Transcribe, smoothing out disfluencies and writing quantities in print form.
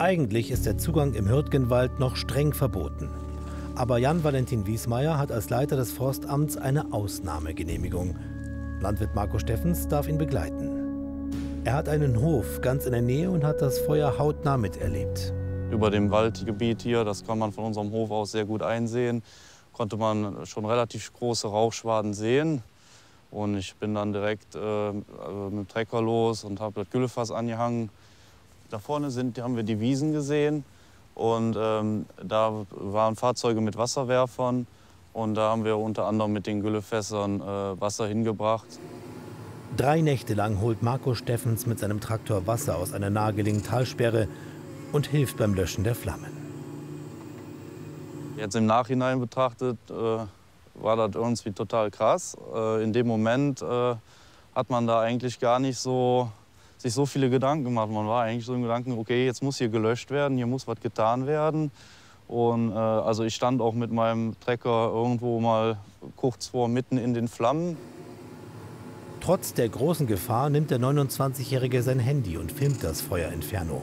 Eigentlich ist der Zugang im Hürtgenwald noch streng verboten. Aber Jan-Valentin Wiesmeier hat als Leiter des Forstamts eine Ausnahmegenehmigung. Landwirt Marco Steffens darf ihn begleiten. Er hat einen Hof ganz in der Nähe und hat das Feuer hautnah miterlebt. Über dem Waldgebiet hier, das kann man von unserem Hof aus sehr gut einsehen, konnte man schon relativ große Rauchschwaden sehen. Und ich bin dann direkt mit dem Trecker los und habe das Güllefass angehangen. Da vorne haben wir die Wiesen gesehen und da waren Fahrzeuge mit Wasserwerfern. Und da haben wir unter anderem mit den Güllefässern Wasser hingebracht. 3 Nächte lang holt Marco Steffens mit seinem Traktor Wasser aus einer nahegelegenen Talsperre und hilft beim Löschen der Flammen. Jetzt im Nachhinein betrachtet war das irgendwie total krass. In dem Moment hat man da eigentlich gar nicht sich so viele Gedanken gemacht. Man war eigentlich so im Gedanken, okay, jetzt muss hier gelöscht werden, hier muss was getan werden. Und also ich stand auch mit meinem Trecker irgendwo mal kurz vor mitten in den Flammen. Trotz der großen Gefahr nimmt der 29-Jährige sein Handy und filmt das Feuerinferno.